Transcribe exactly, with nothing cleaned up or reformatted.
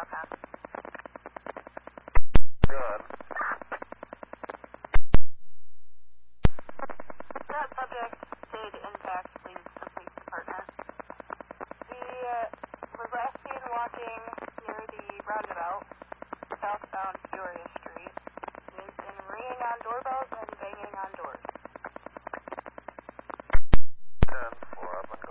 Southbound. Good. That subject did in fact leave the police department. He uh, was last seen walking near the roundabout, southbound Peoria Street. He has been ringing on doorbells and banging on doors. ten four, up and